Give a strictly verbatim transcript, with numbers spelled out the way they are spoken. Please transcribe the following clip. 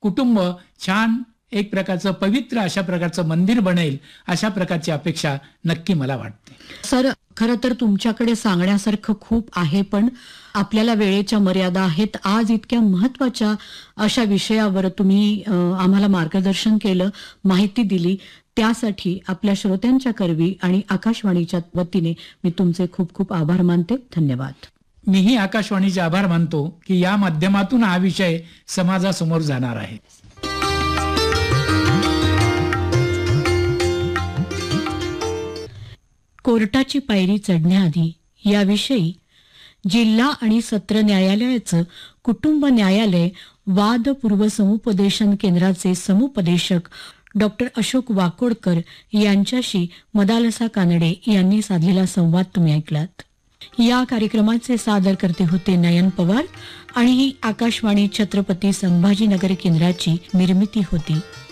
कुटुंब छान एक प्रकारचं पवित्र अशा प्रकारचं मंदिर बनेल अशा प्रकारची अपेक्षा नक्की मला वाटते. सर, खरं तर तुमच्याकडे सांगण्यासारखं खूप आहे, पण आपल्याला वेळेच्या मर्यादा आहेत. आज इतक्या महत्वाच्या अशा विषयावर तुम्ही अ, आम्हाला मार्गदर्शन केलं, माहिती दिली, त्यासाठी आपल्या श्रोत्यांच्या करवी आणि आकाशवाणीच्या वतीने मी तुमचे खूप खूप आभार मानते. धन्यवाद. मीही आकाशवाणीचे आभार मानतो की या माध्यमातून हा विषय समाजासमोर जाणार आहे. कोर्टाची पायरी चढण्याआधी याविषयी जिल्हा आणि सत्र न्यायालयाचं कुटुंब न्यायालय वादपूर्व समुपदेशन केंद्राचे समुपदेशक डॉक्टर अशोक वाकोडकर यांच्याशी मदालसा कानडे यांनी साधलेला संवाद तुम्ही ऐकलात. या कार्यक्रमाचे सादर करते होते नयन पवार आणि ही आकाशवाणी छत्रपती संभाजीनगर केंद्राची निर्मिती होती.